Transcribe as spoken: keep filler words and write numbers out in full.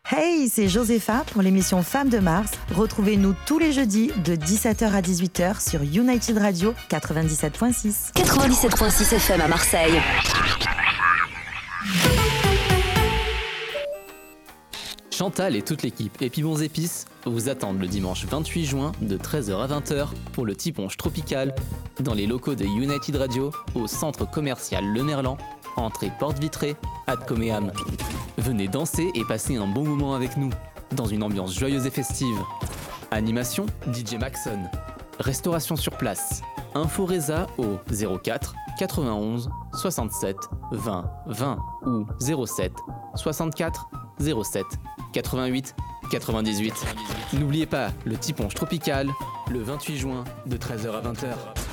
Hey, c'est Josepha pour l'émission Femmes de Mars. Retrouvez-nous tous les jeudis de dix-sept heures à dix-huit heures sur United Radio quatre-vingt-dix-sept point six. quatre-vingt-dix-sept point six F M à Marseille. Chantal et toute l'équipe Épibons Épices vous attendent le dimanche vingt-huit juin de treize heures à vingt heures pour le Tiponche Tropical dans les locaux de United Radio au centre commercial Le Merlan, entrée porte vitrée, Ad Coméam. Venez danser et passer un bon moment avec nous dans une ambiance joyeuse et festive. Animation D J Maxon. Restauration sur place. Info Reza au zéro quatre quatre-vingt-onze soixante-sept vingt vingt ou zéro sept soixante-quatre zéro sept quatre-vingt-huit quatre-vingt-dix-huit. N'oubliez pas le Tiponche Tropical le vingt-huit juin de treize heures à vingt heures.